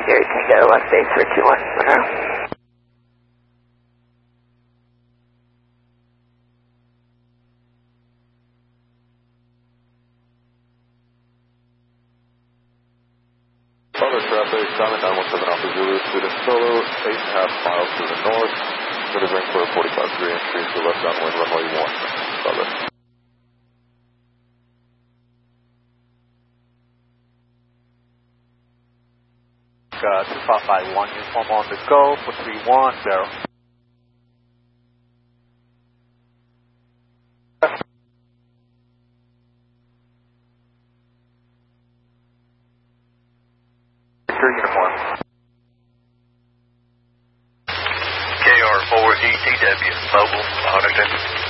Gary Tango, left base 321, Monroe. Other traffic, Diamond 917 Alpha Zulu, student solo, 8.5 miles to the north, maneuvering for a 45 degree increase to left downwind runway 1, Southern. 2551, uniform on the go for 310. Uniform. KR4ETW, mobile, 110.